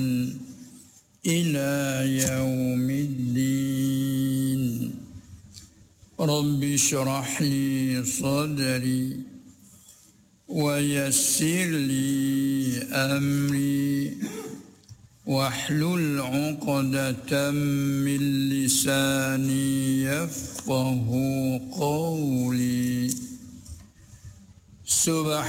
إلى يوم الدين رب اشرح لي صدري ويسر لي أمري واحلل عقدة من لساني يفقه قولي. سبحان